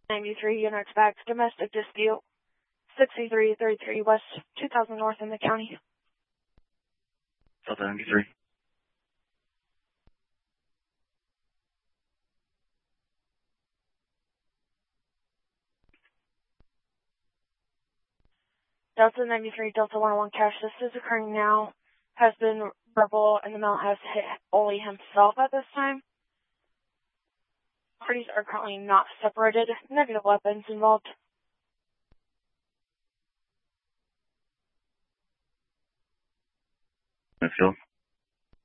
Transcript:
93 units back, domestic dispute, 6333 West, 2000 North in the county. Delta 93. Delta 93, Delta 101 cash. This is occurring now. Has been verbal, and the male has hit only himself at this time. Parties are currently not separated. Negative weapons involved. Midfield.